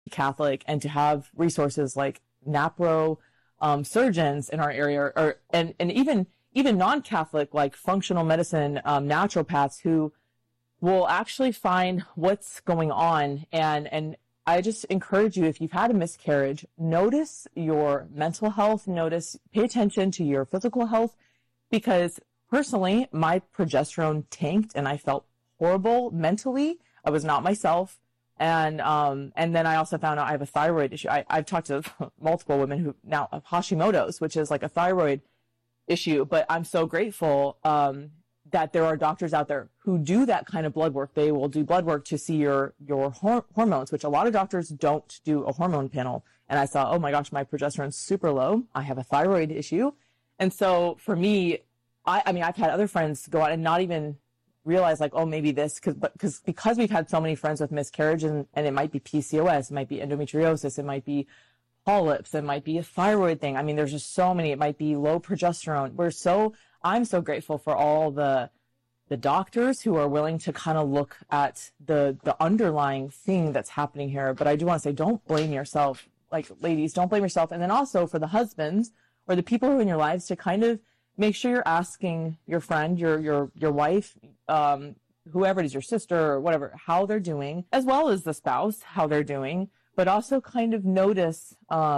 Catholic and to have resources like NAPRO surgeons in our area, and even non-Catholic, like functional medicine naturopaths who will actually find what's going on. And I just encourage you, if you've had a miscarriage, notice your mental health, pay attention to your physical health, because personally, my progesterone tanked and I felt horrible mentally. I was not myself. And then I also found out I have a thyroid issue. I've talked to multiple women who now have Hashimoto's, which is like a thyroid issue. But I'm so grateful that there are doctors out there who do that kind of blood work. They will do blood work to see your hormones, which a lot of doctors don't do a hormone panel. And I saw, oh my gosh, my progesterone's super low. I have a thyroid issue. And so for me, I mean, I've had other friends go out and not even realize like, oh, maybe this, because we've had so many friends with miscarriage, and it might be PCOS, it might be endometriosis, it might be polyps, it might be a thyroid thing. I mean, there's just so many. It might be low progesterone. I'm so grateful for all the doctors who are willing to kind of look at the underlying thing that's happening here. But I do want to say, don't blame yourself. Like, ladies, don't blame yourself. And then also for the husbands or the people who are in your lives, to kind of make sure you're asking your friend, your wife, whoever it is, your sister or whatever, how they're doing, as well as the spouse, how they're doing, but also kind of notice,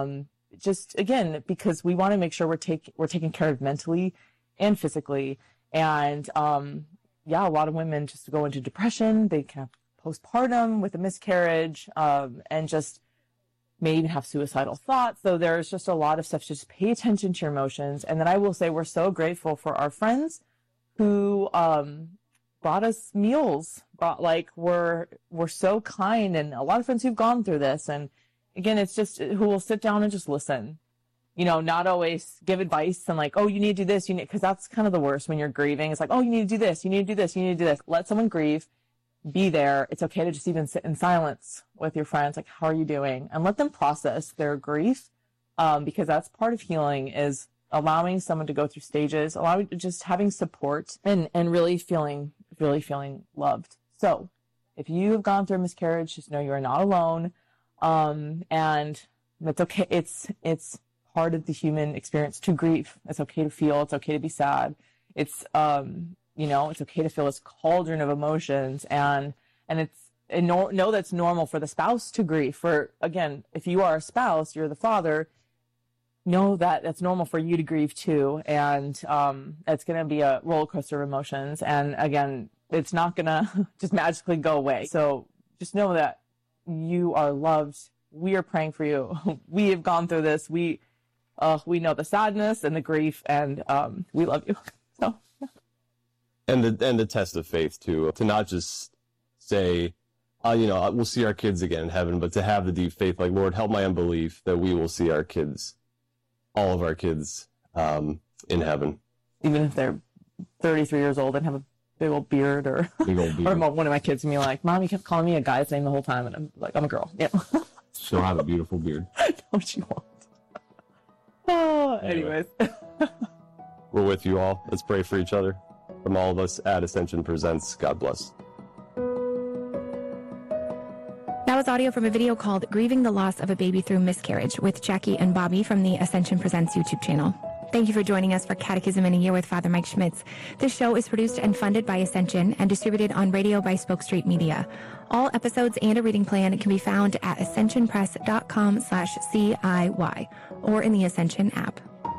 just again, because we want to make sure we're taking care of mentally and physically. And, a lot of women just go into depression. They can have postpartum with a miscarriage, and just may even have suicidal thoughts. So there's just a lot of stuff. Just pay attention to your emotions. And then I will say, we're so grateful for our friends who, brought us meals, we're so kind, and a lot of friends who've gone through this. And again, it's just who will sit down and just listen, not always give advice and like, oh, you need to do this, because that's kind of the worst when you're grieving. It's like, oh, you need to do this, you need to do this, you need to do this. Let someone grieve, be there. It's okay to just even sit in silence with your friends. Like, how are you doing? And let them process their grief. Because that's part of healing, is allowing someone to go through stages, just having support and really feeling loved. So if you have gone through a miscarriage, just know you are not alone. And it's okay. It's part of the human experience to grieve. It's okay to feel. It's okay to be sad. It's, it's okay to feel this cauldron of emotions, and know that's normal for the spouse to grieve. For, again, if you are a spouse, you're the father, know that that's normal for you to grieve too. And, it's going to be a roller coaster of emotions. And again, it's not going to just magically go away. So just know that you are loved. We are praying for you. We have gone through this. We know the sadness and the grief, and, we love you. So. And the test of faith too, to not just say, we'll see our kids again in heaven, but to have the deep faith, like, Lord, help my unbelief that we will see our kids, all of our kids, in heaven. Even if they're 33 years old and have a big old beard, or one of my kids can be like, Mom, you kept calling me a guy's name the whole time, and I'm like, I'm a girl. Yeah. She'll have a beautiful beard. No, she won't. Oh, anyways. We're with you all. Let's pray for each other. From all of us at Ascension Presents, God bless. That was audio from a video called Grieving the Loss of a Baby Through Miscarriage with Jackie and Bobby from the Ascension Presents YouTube channel. Thank you for joining us for Catechism in a Year with Father Mike Schmitz. This show is produced and funded by Ascension and distributed on radio by Spoke Street Media. All episodes and a reading plan can be found at ascensionpress.com/CIY or in the Ascension app.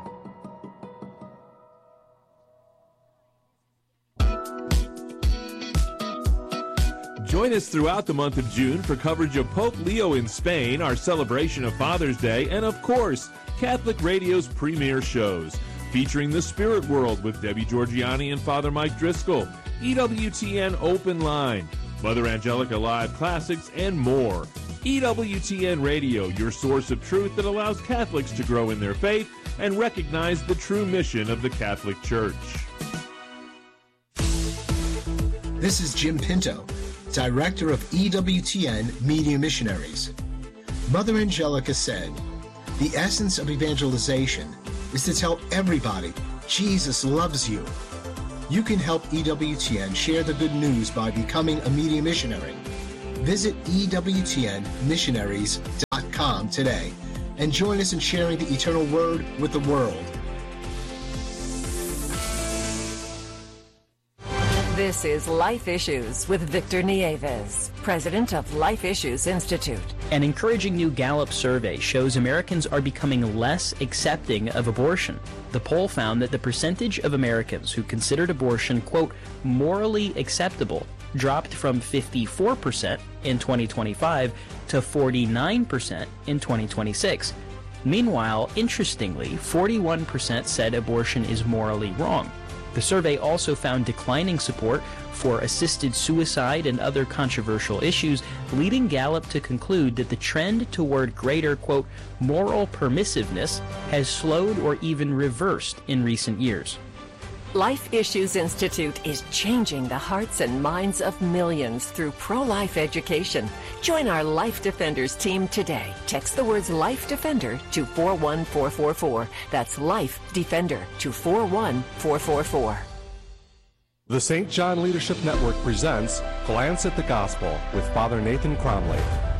Join us throughout the month of June for coverage of Pope Leo in Spain, our celebration of Father's Day, and of course, Catholic Radio's premier shows, featuring The Spirit World with Debbie Georgiani and Father Mike Driscoll, EWTN Open Line, Mother Angelica Live Classics, and more. EWTN Radio, your source of truth that allows Catholics to grow in their faith and recognize the true mission of the Catholic Church. This is Jim Pinto, Director of EWTN Media Missionaries. Mother Angelica said, "The essence of evangelization is to tell everybody Jesus loves you." You can help EWTN share the good news by becoming a media missionary. Visit EWTNmissionaries.com today and join us in sharing the eternal word with the world. This is Life Issues with Victor Nieves, president of Life Issues Institute. An encouraging new Gallup survey shows Americans are becoming less accepting of abortion. The poll found that the percentage of Americans who considered abortion, quote, morally acceptable, dropped from 54% in 2025 to 49% in 2026. Meanwhile, interestingly, 41% said abortion is morally wrong. The survey also found declining support for assisted suicide and other controversial issues, leading Gallup to conclude that the trend toward greater, quote, moral permissiveness has slowed or even reversed in recent years. Life Issues Institute is changing the hearts and minds of millions through pro-life education. Join our Life Defenders team today. Text the words Life Defender to 41444. That's Life Defender to 41444. The St. John Leadership Network presents Glance at the Gospel with Father Nathan Cromley.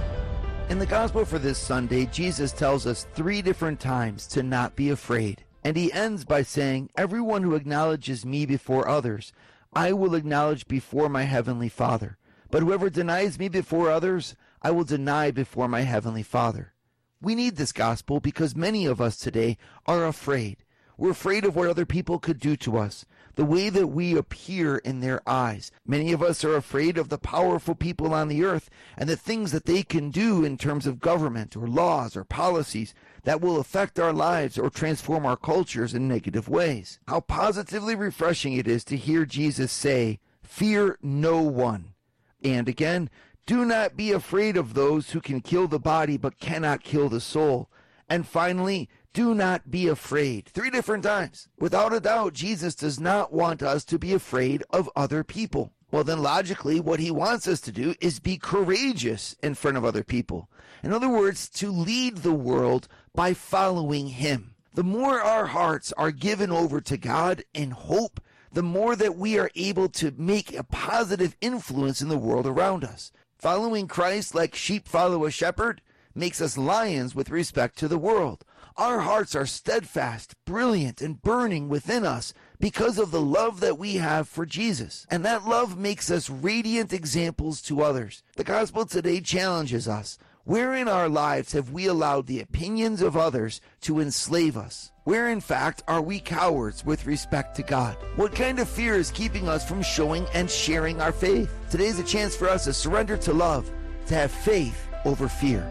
In the Gospel for this Sunday, Jesus tells us 3 different times to not be afraid. And he ends by saying, everyone who acknowledges me before others, I will acknowledge before my heavenly Father. But whoever denies me before others, I will deny before my heavenly Father. We need this gospel because many of us today are afraid. We're afraid of what other people could do to us, the way that we appear in their eyes. Many of us are afraid of the powerful people on the earth and the things that they can do in terms of government or laws or policies that will affect our lives or transform our cultures in negative ways. How positively refreshing it is to hear Jesus say, fear no one. And again, do not be afraid of those who can kill the body but cannot kill the soul. And finally, do not be afraid. 3 different times. Without a doubt, Jesus does not want us to be afraid of other people. Well, then logically, what he wants us to do is be courageous in front of other people. In other words, to lead the world by following him. The more our hearts are given over to God in hope, the more that we are able to make a positive influence in the world around us. Following Christ like sheep follow a shepherd makes us lions with respect to the world. Our hearts are steadfast, brilliant, and burning within us because of the love that we have for Jesus. And that love makes us radiant examples to others. The gospel today challenges us. Where in our lives have we allowed the opinions of others to enslave us? Where in fact are we cowards with respect to God? What kind of fear is keeping us from showing and sharing our faith? Today is a chance for us to surrender to love, to have faith over fear.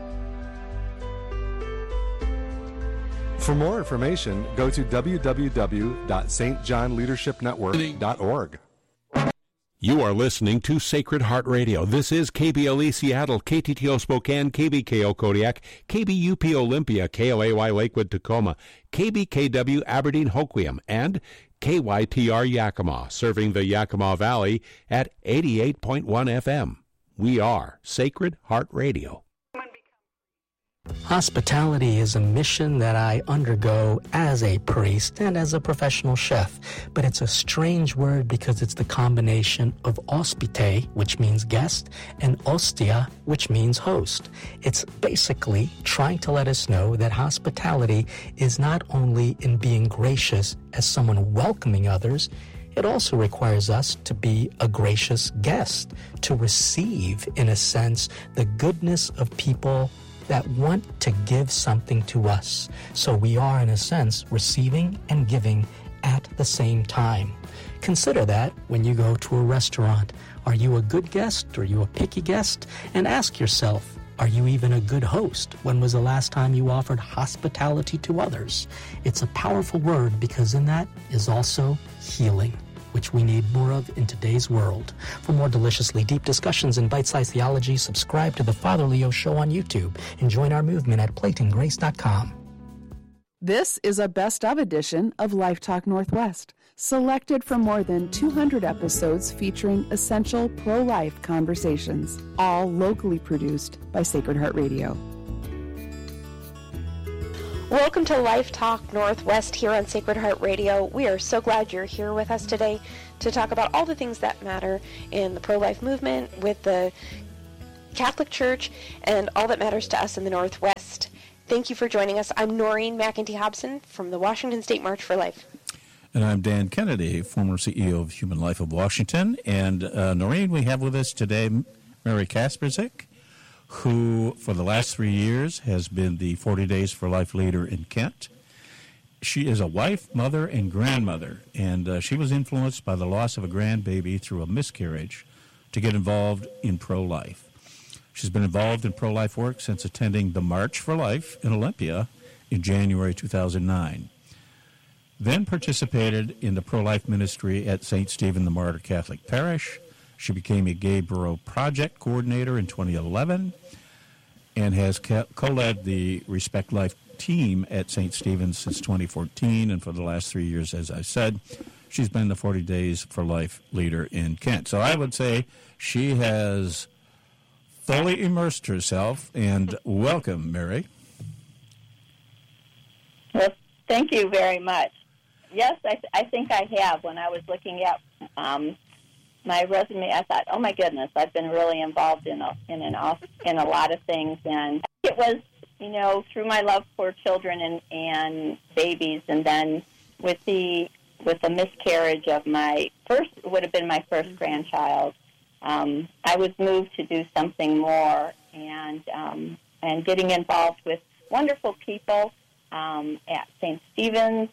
For more information, go to www.stjohnleadershipnetwork.org. You are listening to Sacred Heart Radio. This is KBLE Seattle, KTTO Spokane, KBKO Kodiak, KBUP Olympia, KOAY Lakewood Tacoma, KBKW Aberdeen Hoquiam, and KYTR Yakima, serving the Yakima Valley at 88.1 FM. We are Sacred Heart Radio. Hospitality is a mission that I undergo as a priest and as a professional chef, but it's a strange word because it's the combination of hospite, which means guest, and ostia, which means host. It's basically trying to let us know that hospitality is not only in being gracious as someone welcoming others, it also requires us to be a gracious guest, to receive, in a sense, the goodness of people that want to give something to us. So we are, in a sense, receiving and giving at the same time. Consider that when you go to a restaurant. Are you a good guest? Are you a picky guest? And ask yourself, are you even a good host? When was the last time you offered hospitality to others? It's a powerful word because in that is also healing, which we need more of in today's world. For more deliciously deep discussions in bite-sized theology, subscribe to The Father Leo Show on YouTube and join our movement at PlaytonGrace.com. This is a best-of edition of Life Talk Northwest, selected from more than 200 episodes featuring essential pro-life conversations, all locally produced by Sacred Heart Radio. Welcome to Life Talk Northwest here on Sacred Heart Radio. We are so glad you're here with us today to talk about all the things that matter in the pro-life movement with the Catholic Church, and all that matters to us in the Northwest. Thank you for joining us. I'm Noreen McEntee Hobson from the Washington State March for Life. And I'm Dan Kennedy, former CEO of Human Life of Washington. And Noreen, we have with us today Mary Kasperzik, who for the last 3 years has been the 40 Days for Life leader in Kent. She is a wife, mother, and grandmother, and she was influenced by the loss of a grandbaby through a miscarriage to get involved in pro-life. She's been involved in pro-life work since attending the March for Life in Olympia in January 2009. Then participated in the pro-life ministry at St. Stephen the Martyr Catholic Parish. She became a Gay Borough Project Coordinator in 2011 and has co-led the Respect Life team at St. Stephen's since 2014. And for the last 3 years, as I said, she's been the 40 Days for Life leader in Kent. So I would say she has fully immersed herself. And welcome, Mary. Well, thank you very much. Yes, I think I have. When I was looking at my resume, I thought, oh my goodness, I've been really involved in a lot of things, and it was, through my love for children and babies, and then with the miscarriage of my first grandchild, I was moved to do something more, and getting involved with wonderful people at St. Stephen's.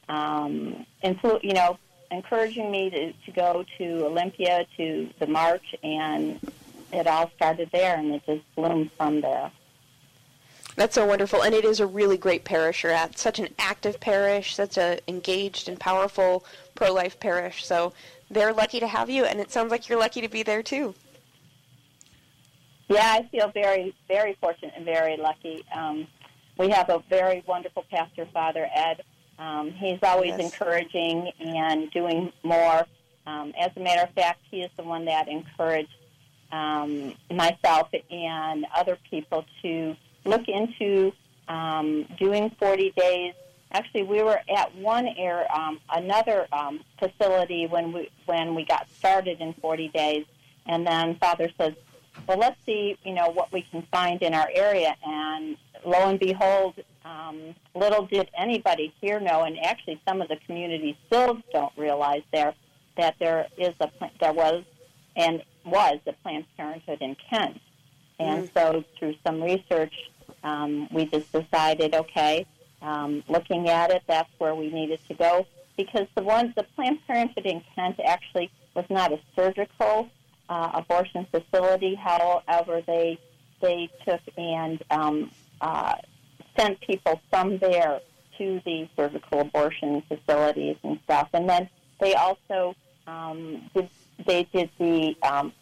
Encouraging me to go to Olympia, to the March, and it all started there, and it just bloomed from there. That's so wonderful, and it is a really great parish you're at. Such an active parish, such a engaged and powerful pro-life parish, so they're lucky to have you, and it sounds like you're lucky to be there, too. Yeah, I feel very, very fortunate and very lucky. We have a very wonderful pastor, Father Ed. He's always encouraging and doing more. As a matter of fact, he is the one that encouraged myself and other people to look into doing 40 days. Actually, we were at another facility when we got started in 40 days, and then Father says, well, let's see, what we can find in our area, and lo and behold, little did anybody here know, and actually some of the communities still don't realize that there was a Planned Parenthood in Kent. And so through some research, we just decided, okay, looking at it, that's where we needed to go, because the Planned Parenthood in Kent actually was not a surgical abortion facility. However, they took and sent people from there to the surgical abortion facilities and stuff. And then they also did the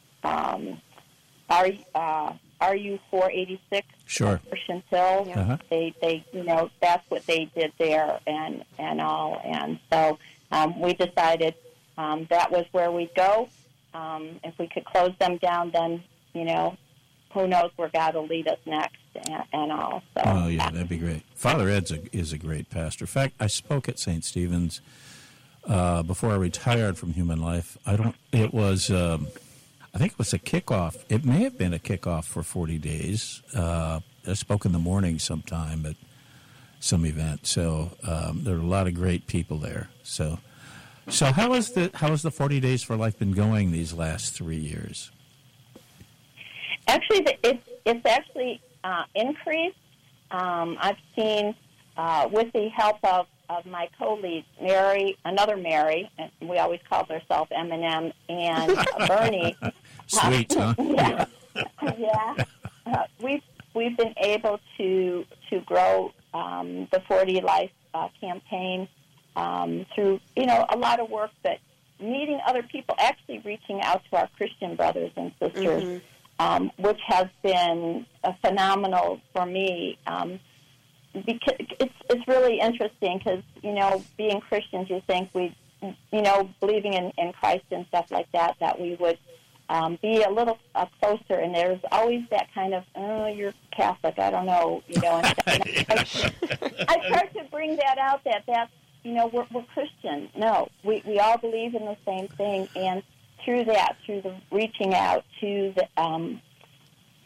RU 486 abortion pill. Uh-huh. They that's what they did there and all. And so we decided that was where we'd go. If we could close them down, then who knows where God will lead us next and all. So. Oh, yeah, that'd be great. Father Ed is a great pastor. In fact, I spoke at St. Stephen's before I retired from Human Life. I think it was a kickoff. It may have been a kickoff for 40 days. I spoke in the morning sometime at some event. So there are a lot of great people there. So how has the 40 Days for Life been going these last 3 years? Actually, it's actually increased. I've seen, with the help of my co-leads, another Mary, and we always called ourselves M&M, and Bernie. Sweet, huh? Yeah. We've been able to grow the 40 Life campaign through a lot of work, but meeting other people, actually reaching out to our Christian brothers and sisters. Which has been phenomenal for me. Because it's really interesting because, being Christians, you think believing in Christ and stuff like that we would be a little closer. And there's always that kind of, oh, you're Catholic, I don't know, And I try to bring that out that's, we're Christian. No, we all believe in the same thing. And through the reaching out to the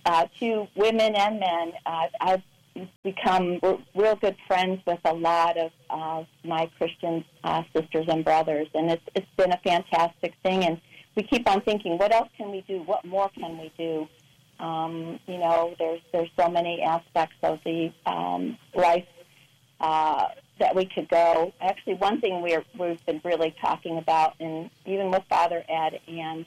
to women and men. I've become real good friends with a lot of my Christian sisters and brothers, and it's been a fantastic thing. And we keep on thinking, what else can we do? What more can we do? You know, there's so many aspects of the life that we could go. Actually, one thing we've been really talking about, and even with Father Ed, and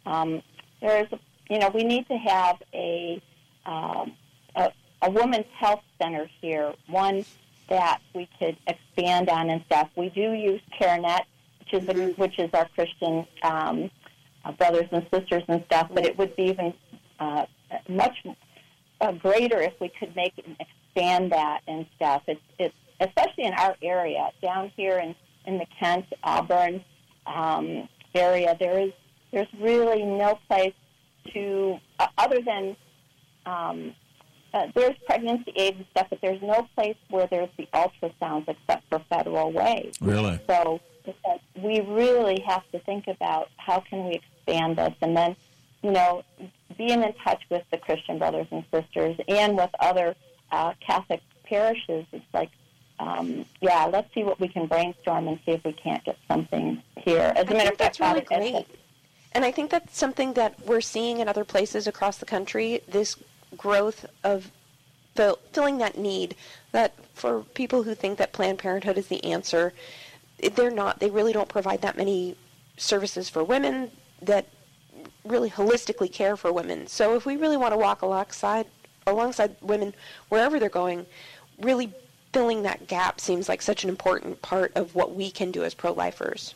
we need to have a women's health center here, one that we could expand on and stuff. We do use CareNet, which is our Christian brothers and sisters and stuff, but it would be even much greater if we could make it and expand that and stuff. It's especially in our area down here in the Kent, Auburn area. There's really no place to other than there's pregnancy aid and stuff, but there's no place where there's the ultrasounds except for Federal Way. Really? So we really have to think about how can we expand this, and then, you know, being in touch with the Christian brothers and sisters and with other Catholic parishes. It's like, let's see what we can brainstorm and see if we can't get something here. As a matter of fact, that's really great. And I think that's something that we're seeing in other places across the country, this growth of filling that need, that for people who think that Planned Parenthood is the answer, they're not. They really don't provide that many services for women that really holistically care for women. So if we really want to walk alongside women wherever they're going, really filling that gap seems like such an important part of what we can do as pro-lifers.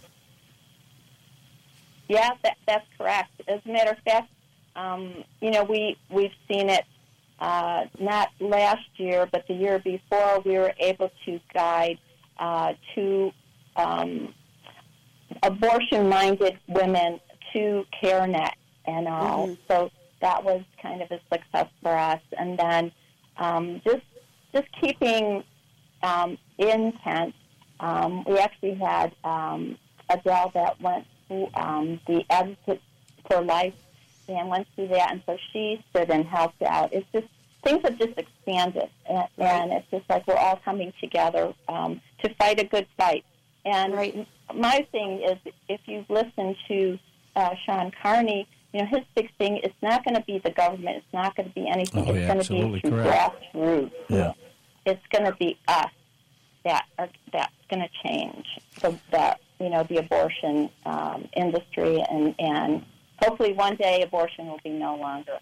Yeah, that's correct. As a matter of fact, we've seen it not last year, but the year before. We were able to guide two abortion-minded women to CareNet and all. Mm-hmm. So that was kind of a success for us. And then just keeping in Kent, we actually had a gal that went to the Advocate for Life and went through that, and so she stood and helped out. It's just, things have just expanded, and it's just like we're all coming together to fight a good fight. And my thing is, if you've listened to Sean Carney, you know, his big thing, it's not going to be the government. It's not going to be anything. It's going to be through grassroots. Yeah. It's going to be us that's going to change the abortion industry, and hopefully one day abortion will be no longer.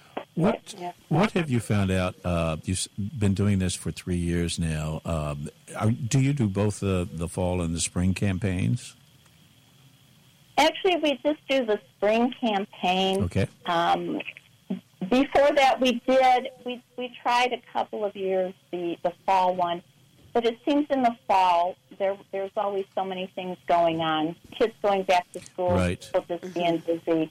What have you found out? You've been doing this for 3 years now. Do you do both the fall and the spring campaigns? Actually, we just do the spring campaign. Okay. Before that, we tried a couple of years the fall one, but it seems in the fall there's always so many things going on. Kids going back to school, people just being busy.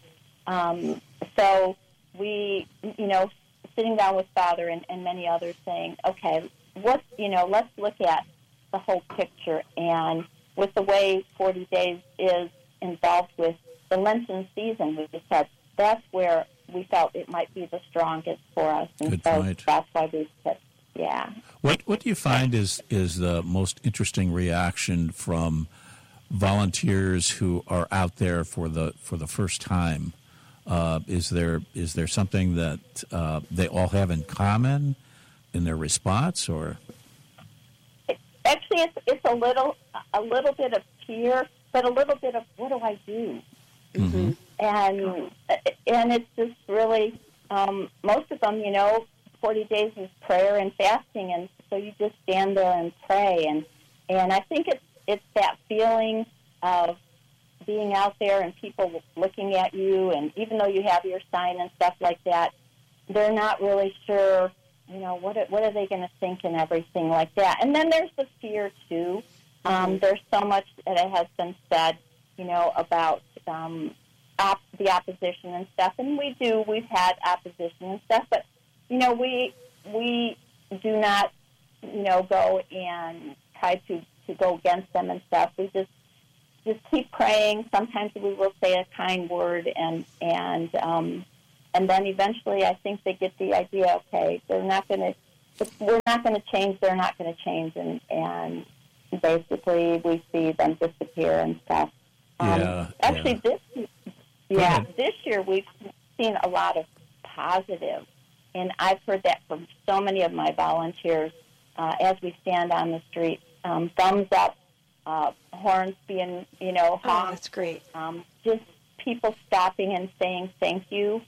So we, sitting down with Father and many others, saying, okay, let's look at the whole picture, and with the way 40 Days is involved with the Lenten season, we just said that's where we felt it might be the strongest for us, and that's why we said, yeah. What do you find is the most interesting reaction from volunteers who are out there for the first time? Is there something that they all have in common in their response, or? Actually, it's a little bit of fear, but a little bit of what do I do? Mm-hmm. And it's just really most of them, 40 days is prayer and fasting, and so you just stand there and pray, and I think it's that feeling of being out there and people looking at you, and even though you have your sign and stuff like that, they're not really sure, what are they going to think and everything like that. And then there's the fear too. There's so much that has been said, about the opposition and stuff, and we've had opposition and stuff, but we do not go and try to go against them and stuff. We just keep praying. Sometimes we will say a kind word and and then eventually I think they get the idea, okay, we're not going to change, they're not going to change, and basically we see them disappear and stuff. This year we've seen a lot of positive, and I've heard that from so many of my volunteers as we stand on the street. Thumbs up, horns being, honked. Oh, that's great. Just people stopping and saying thank you.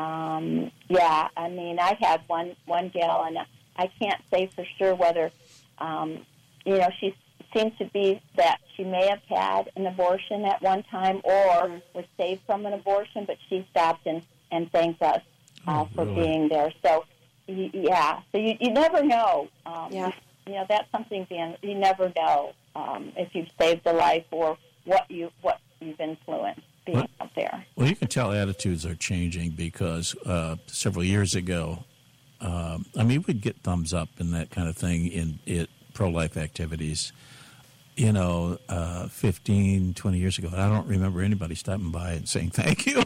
I had one gal, and I can't say for sure whether, she seemed to be that she may have had an abortion at one time or was saved from an abortion, but she stopped and thanked us for being there. So, so you never know. That's something, Dan, you never know if you've saved a life or what you've influenced being out there. Well, you can tell attitudes are changing because several years ago, we'd get thumbs up and that kind of thing in pro-life activities. 15, 20 years ago, I don't remember anybody stopping by and saying thank you.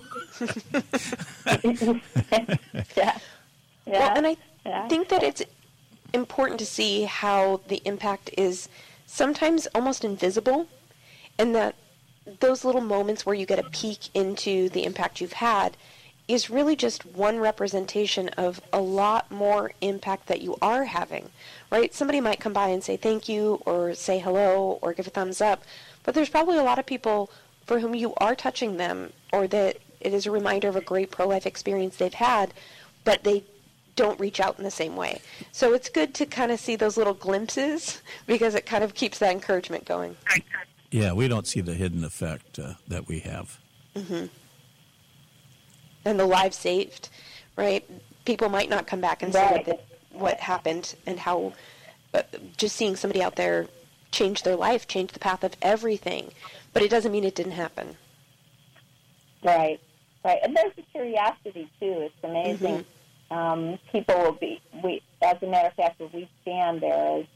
Well, and I think that it's important to see how the impact is sometimes almost invisible, and that those little moments where you get a peek into the impact you've had is really just one representation of a lot more impact that you are having, right? Somebody might come by and say thank you or say hello or give a thumbs up, but there's probably a lot of people for whom you are touching them, or that it is a reminder of a great pro-life experience they've had, but they don't reach out in the same way. So it's good to kind of see those little glimpses because it kind of keeps that encouragement going. Yeah, we don't see the hidden effect that we have. Mm-hmm. And the lives saved, right? People might not come back and say what happened and how just seeing somebody out there change their life, change the path of everything. But it doesn't mean it didn't happen. Right. And there's a curiosity, too. It's amazing. Mm-hmm. People will be, as a matter of fact, where we stand, there is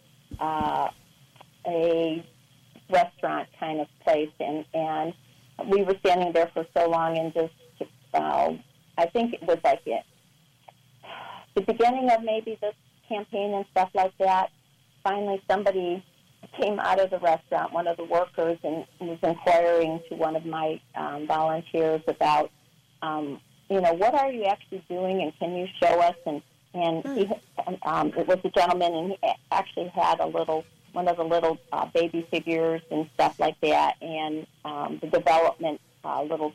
a restaurant kind of place, and we were standing there for so long and just, I think it was like the beginning of maybe this campaign and stuff like that. Finally, somebody came out of the restaurant, one of the workers, and was inquiring to one of my volunteers about, what are you actually doing, and can you show us? And he, it was a gentleman, and he actually had one of the little baby figures and stuff like that, and the development little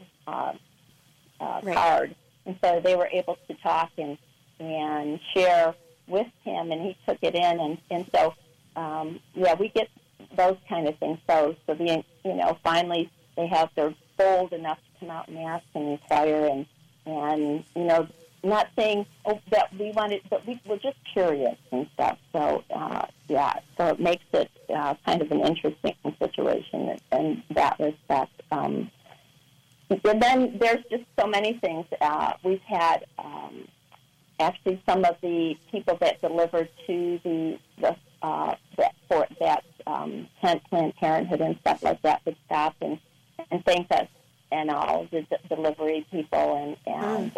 card. And so they were able to talk and share with him, and he took it in, and so we get those kind of things. So finally they're bold enough to come out and ask and inquire, and not saying that we wanted, but we're just curious and stuff. So so it makes it kind of an interesting situation in that respect. And then there's just so many things. We've had actually some of the people that delivered to that Planned Parenthood and stuff like that would stop and thank us and all the delivery people and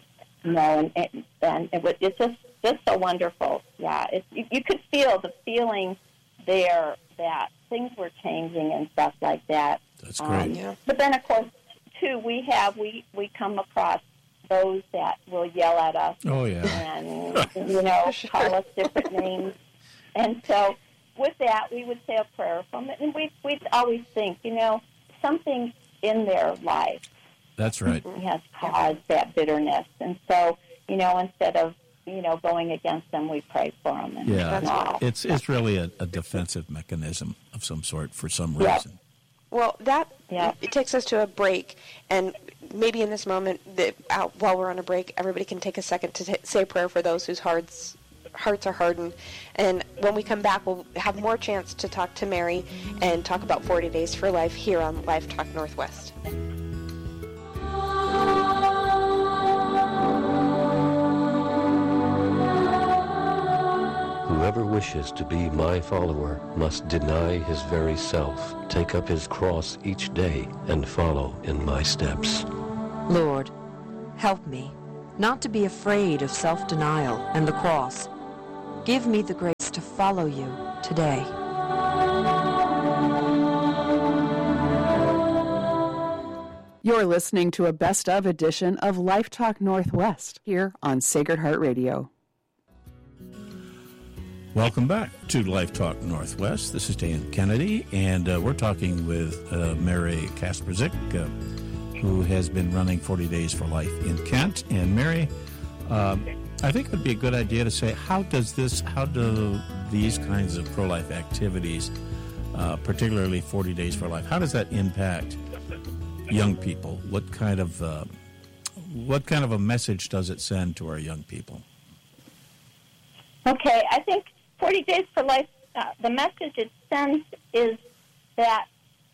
it's just so wonderful. Yeah, you could feel the feeling there that things were changing and stuff like that. That's great. But then, of course, too, we come across those that will yell at us. Oh, yeah. And, call us different names. And so with that, we would say a prayer from it. And we'd always think, something in their life. That's right. Has caused that bitterness. And so, instead of, going against them, we pray for them. And it's really a defensive mechanism of some sort for some reason. Well, it takes us to a break, and maybe in this moment, while we're on a break, everybody can take a second to say a prayer for those whose hearts are hardened. And when we come back, we'll have more chance to talk to Mary and talk about 40 Days for Life here on Life Talk Northwest. Whoever wishes to be my follower must deny his very self, take up his cross each day, and follow in my steps. Lord, help me not to be afraid of self-denial and the cross. Give me the grace to follow you today. You're listening to a best-of edition of Life Talk Northwest here on Sacred Heart Radio. Welcome back to Life Talk Northwest. This is Dan Kennedy, and we're talking with Mary Kasperzik, who has been running 40 Days for Life in Kent. And Mary, I think it would be a good idea to say, how do these kinds of pro-life activities, particularly 40 Days for Life, how does that impact young people? What kind of a message does it send to our young people? Okay, I think 40 Days for Life, the message it sends is that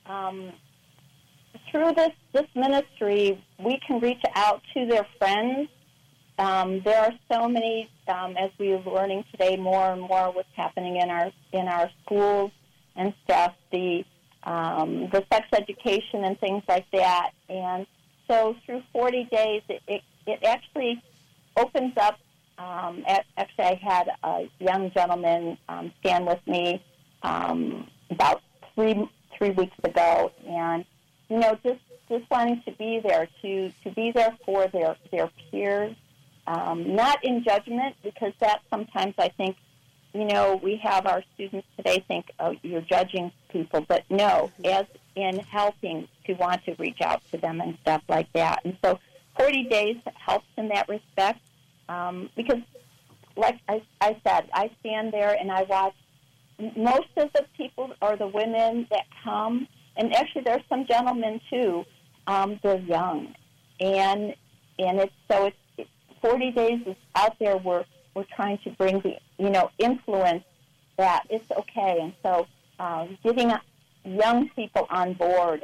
through this ministry, we can reach out to their friends. There are so many, as we're learning today, more and more what's happening in our schools and stuff, the sex education and things like that. And so through 40 days, it actually opens up. Actually, I had a young gentleman stand with me about three weeks ago, and just wanting to be there for their peers, not in judgment, because that sometimes I think we have our students today think, oh, you're judging people, but no, as in helping to want to reach out to them and stuff like that. And so 40 Days helps in that respect, because like I said, I stand there and I watch most of the people or the women that come, and actually there's some gentlemen too, they're young. And it's 40 Days is out there, we're trying to bring the, influence that it's okay. And so getting young people on board,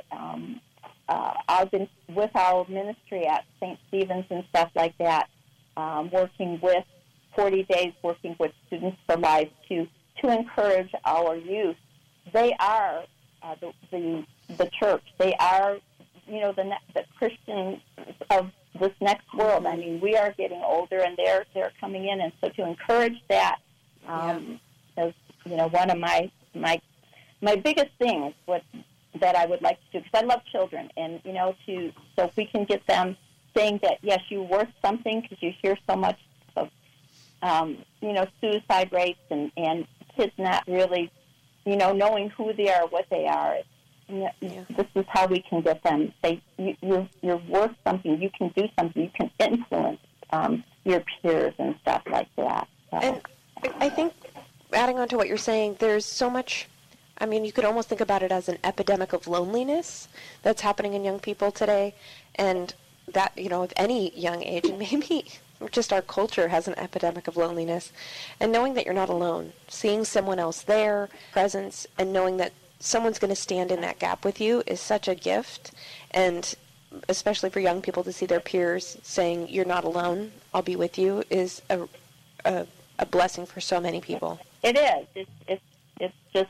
I've been with our ministry at St. Stephen's and stuff like that, working with 40 Days, working with Students for Life to encourage our youth. They are the church. They are, the Christians of this next world. I mean, we are getting older, and they're coming in, and so to encourage that, is one of my biggest things. That I would like to do, because I love children, and so if we can get them saying that yes, you're worth something, because you hear so much of suicide rates and kids not really knowing who they are, what they are. This is how we can get them say you're worth something. You can do something. You can influence your peers and stuff like that. So. And I think, adding on to what you're saying, there's so much. I mean, you could almost think about it as an epidemic of loneliness that's happening in young people today, and that of any young age, and maybe just our culture has an epidemic of loneliness. And knowing that you're not alone, seeing someone else there, presence, and knowing that someone's going to stand in that gap with you is such a gift, and especially for young people to see their peers saying, you're not alone, I'll be with you, is a blessing for so many people. It is. It's just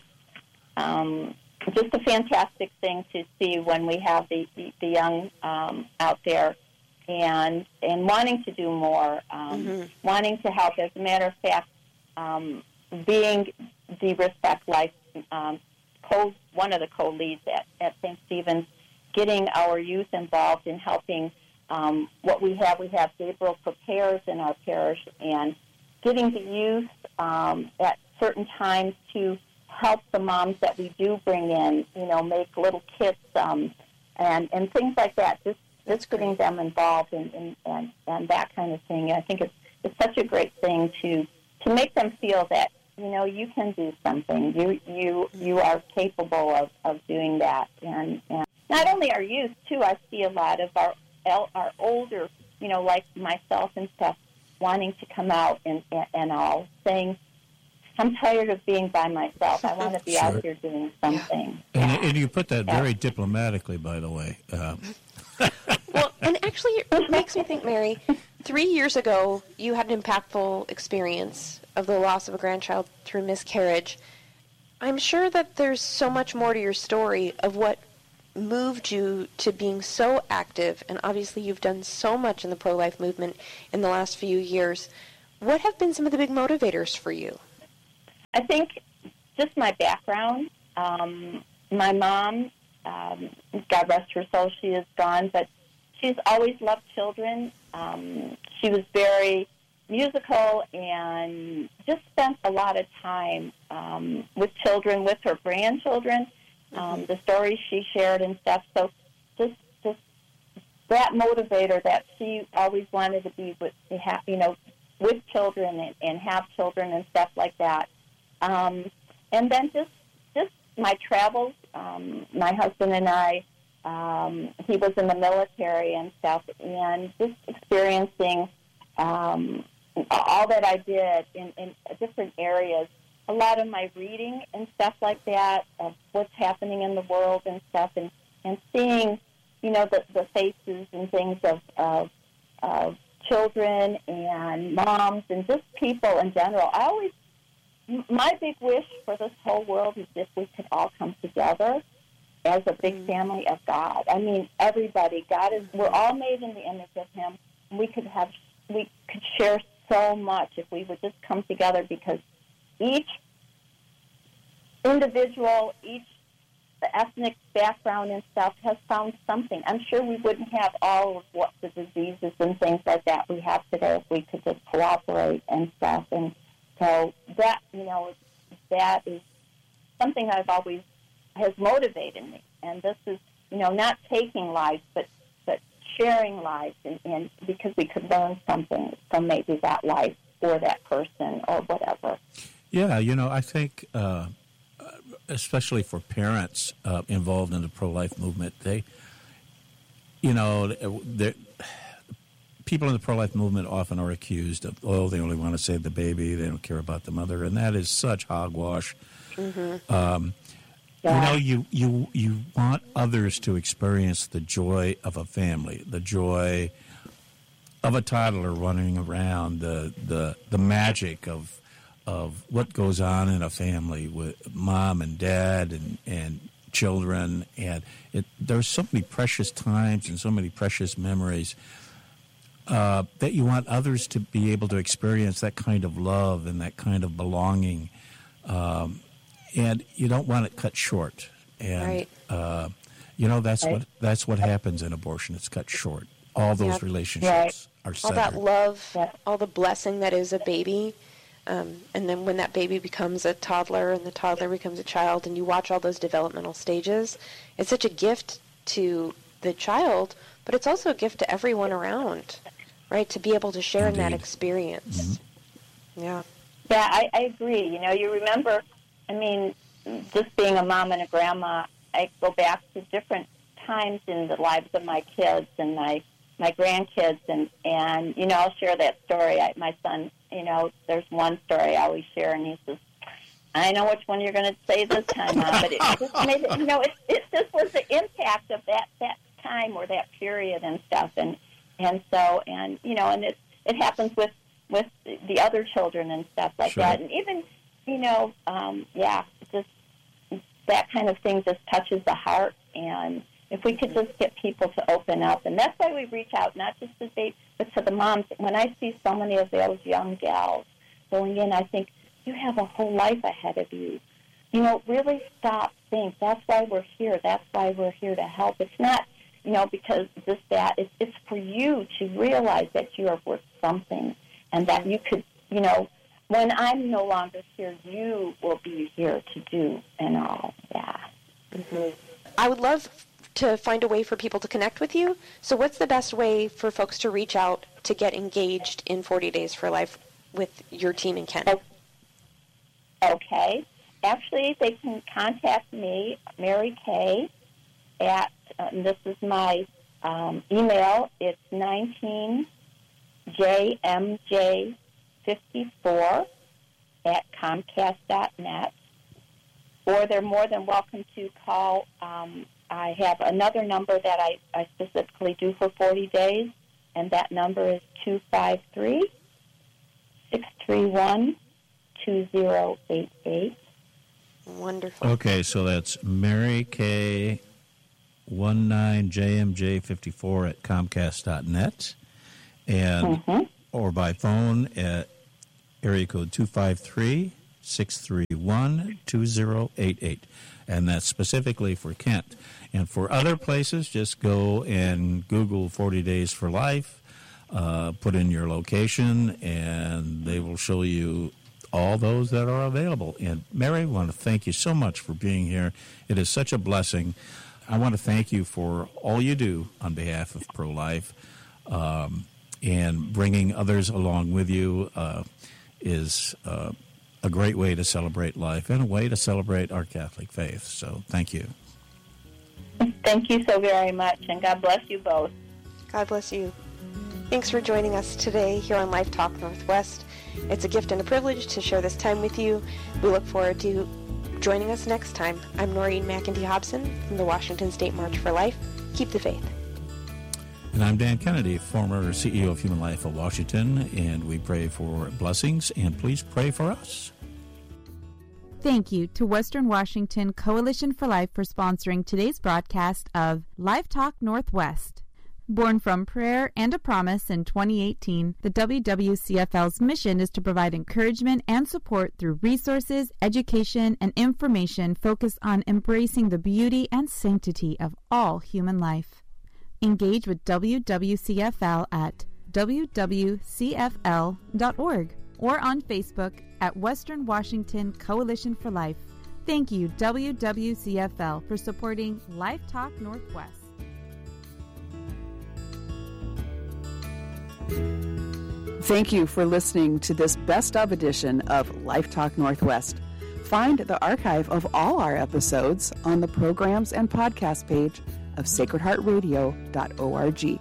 a fantastic thing to see when we have the young out there and wanting to do more, wanting to help. As a matter of fact, being the Respect Life one of the co-leads at St. Stephen's, getting our youth involved in helping what we have. We have Gabriel Prepares in our parish, and getting the youth at certain times to help the moms that we do bring in, make little kits and things like that. Just getting them involved and that kind of thing. I think it's such a great thing to make them feel that you can do something. You are capable of doing that, and not only our youth too. I see a lot of our older, like myself and stuff, wanting to come out and all saying, I'm tired of being by myself. I want to be out here doing something. And you put that very diplomatically, by the way. Well, and actually, it makes me think, Mary, 3 years ago, you had an impactful experience of the loss of a grandchild through miscarriage. I'm sure that there's so much more to your story of what moved you to being so active, and obviously you've done so much in the pro-life movement in the last few years. What have been some of the big motivators for you? I think just my background. My mom, God rest her soul, she is gone, but she's always loved children. She was very musical and just spent a lot of time with children, with her grandchildren, the stories she shared and stuff. So just that motivator that she always wanted to be with, with children and have children and stuff like that. And then just my travels. My husband and I, he was in the military and stuff, and just experiencing all that I did in different areas. A lot of my reading and stuff like that, of what's happening in the world and stuff, and seeing, the faces and things of children and moms and just people in general. My big wish for this whole world is if we could all come together as a big family of God. I mean, everybody. We're all made in the image of Him. We could share so much if we would just come together, because each individual, the ethnic background and stuff has found something. I'm sure we wouldn't have all of what the diseases and things like that we have today if we could just cooperate and stuff. And so that, that is something I've always has motivated me. And this is, not taking lives, but sharing lives, and because we could learn something from maybe that life or that person or whatever. Yeah, I think, especially for parents involved in the pro-life movement, people in the pro-life movement often are accused of, they only want to save the baby, they don't care about the mother, and that is such hogwash. Mm-hmm. You want others to experience the joy of a family, the joy of a toddler running around, the magic of what goes on in a family with mom and dad and children, and there's so many precious times and so many precious memories that you want others to be able to experience that kind of love and that kind of belonging, and you don't want it cut short. And right. That's what happens in abortion. It's cut short. All those relationships are severed. All that love, all the blessing that is a baby. And then when that baby becomes a toddler and the toddler becomes a child, and you watch all those developmental stages, it's such a gift to the child, but it's also a gift to everyone around, right, to be able to share in that experience. Mm-hmm. Yeah, I agree. You remember, just being a mom and a grandma, I go back to different times in the lives of my kids and my grandkids, and I'll share that story. My son, there's one story I always share, and he says, I know which one you're going to say this time, Mom, but it just made it, it just was the impact of that time or that period and stuff, and it happens with the other children and stuff like that, and even, just that kind of thing just touches the heart. And if we could just get people to open up, and that's why we reach out, not just to they, but to the moms. When I see so many of those young gals going in, I think, you have a whole life ahead of you. Really stop, think. That's why we're here. That's why we're here to help. It's not, because it's for you to realize that you are worth something, and that you could, when I'm no longer here, you will be here to do and all. Yeah. Mm-hmm. I would love to find a way for people to connect with you. So what's the best way for folks to reach out to get engaged in 40 Days for Life with your team in Kent? Okay. Actually, they can contact me, Mary Kay, at, this is my email. It's 19jmj54 at comcast.net. Or they're more than welcome to call. I have another number that I specifically do for 40 days, and that number is 253-631-2088. Wonderful. Okay, so that's Mary Kay 19JMJ54@comcast.net, and or by phone at area code 253-631-2088. And that's specifically for Kent. And for other places, just go and Google 40 Days for Life, put in your location, and they will show you all those that are available. And Mary, I want to thank you so much for being here. It is such a blessing. I want to thank you for all you do on behalf of pro-life, and bringing others along with you is a great way to celebrate life and a way to celebrate our Catholic faith. So thank you. Thank you so very much, and God bless you both. God bless you. Thanks for joining us today here on Life Talk Northwest. It's a gift and a privilege to share this time with you. We look forward to joining us next time. I'm Noreen McEntee Hobson from the Washington State March for Life. Keep the faith. And I'm Dan Kennedy, former CEO of Human Life of Washington, and we pray for blessings, and please pray for us. Thank you to Western Washington Coalition for Life for sponsoring today's broadcast of Life Talk Northwest. Born from prayer and a promise in 2018, the WWCFL's mission is to provide encouragement and support through resources, education, and information focused on embracing the beauty and sanctity of all human life. Engage with WWCFL at wwcfl.org or on Facebook at Western Washington Coalition for Life. Thank you, WWCFL, for supporting Life Talk Northwest. Thank you for listening to this best of edition of Life Talk Northwest. Find the archive of all our episodes on the programs and podcast page of sacredheartradio.org.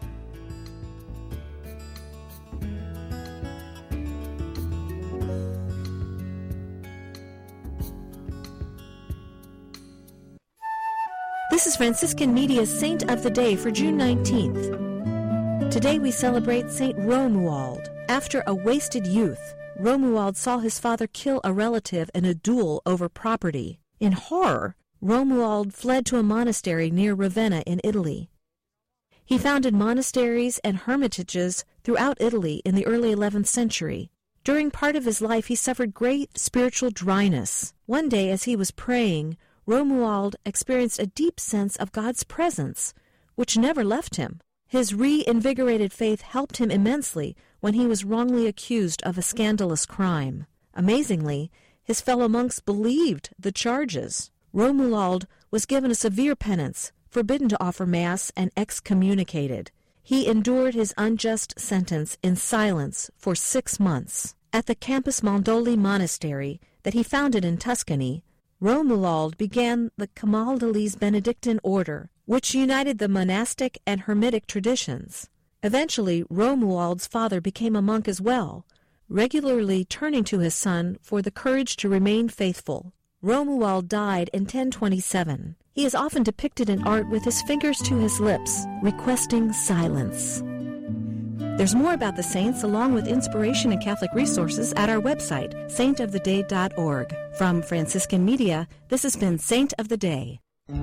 This is Franciscan Media's Saint of the Day for June 19th. Today we celebrate Saint Romuald. After a wasted youth, Romuald saw his father kill a relative in a duel over property. In horror, Romuald fled to a monastery near Ravenna in Italy. He founded monasteries and hermitages throughout Italy in the early 11th century. During part of his life, he suffered great spiritual dryness. One day, as he was praying, Romuald experienced a deep sense of God's presence, which never left him. His reinvigorated faith helped him immensely when he was wrongly accused of a scandalous crime. Amazingly, his fellow monks believed the charges. Romuald was given a severe penance, forbidden to offer Mass, and excommunicated. He endured his unjust sentence in silence for 6 months. At the Campus Mondoli Monastery that he founded in Tuscany, Romuald began the Camaldolese Benedictine order, which united the monastic and hermitic traditions. Eventually, Romuald's father became a monk as well, regularly turning to his son for the courage to remain faithful. Romuald died in 1027. He is often depicted in art with his fingers to his lips, requesting silence. There's more about the saints along with inspiration and Catholic resources at our website, saintoftheday.org. From Franciscan Media, this has been Saint of the Day.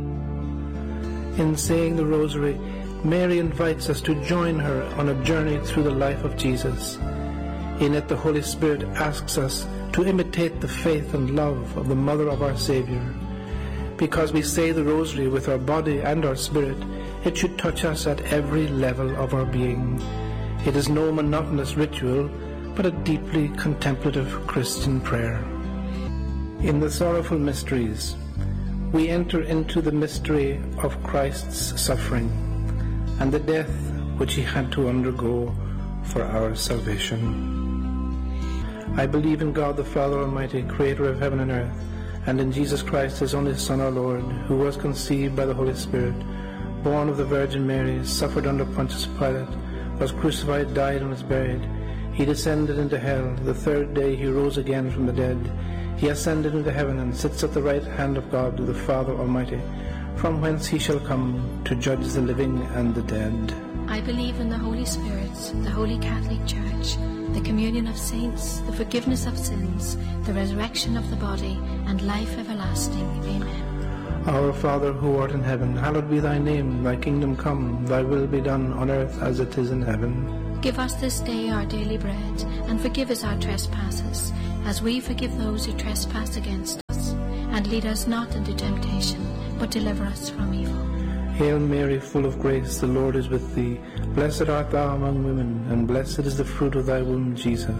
In saying the Rosary, Mary invites us to join her on a journey through the life of Jesus. In it, the Holy Spirit asks us to imitate the faith and love of the Mother of our Savior. Because we say the Rosary with our body and our spirit, it should touch us at every level of our being. It is no monotonous ritual, but a deeply contemplative Christian prayer. In the sorrowful mysteries, we enter into the mystery of Christ's suffering and the death which he had to undergo for our salvation. I believe in God the Father Almighty, creator of heaven and earth, and in Jesus Christ, his only Son, our Lord, who was conceived by the Holy Spirit, born of the Virgin Mary, suffered under Pontius Pilate, was crucified, died, and was buried. He descended into hell. The third day he rose again from the dead. He ascended into heaven and sits at the right hand of God, the Father Almighty, from whence he shall come to judge the living and the dead. I believe in the Holy Spirit, the Holy Catholic Church, the communion of saints, the forgiveness of sins, the resurrection of the body, and life everlasting. Amen. Our Father who art in heaven, hallowed be thy name. Thy kingdom come, thy will be done on earth as it is in heaven. Give us this day our daily bread, and forgive us our trespasses, as we forgive those who trespass against us. And lead us not into temptation, but deliver us from evil. Hail Mary, full of grace, the Lord is with thee. Blessed art thou among women, and blessed is the fruit of thy womb, Jesus.